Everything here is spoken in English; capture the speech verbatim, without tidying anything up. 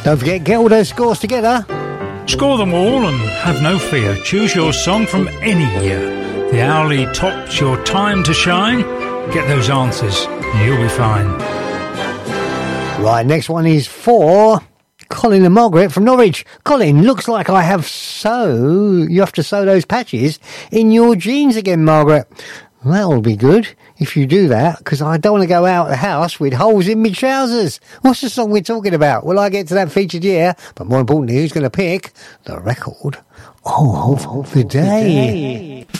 Don't forget, get all those scores together. Score them all and have no fear. Choose your song from any year. The hourly tops your time to shine. Get those answers and you'll be fine. Right, next one is for Colin and Margaret from Norwich. Colin, looks like I have sew. You have to sew those patches in your jeans again, Margaret. That'll be good if you do that, because I don't want to go out of the house with holes in my trousers. What's the song we're talking about? Will I get to that featured year? But more importantly, who's going to pick the record of, of the day?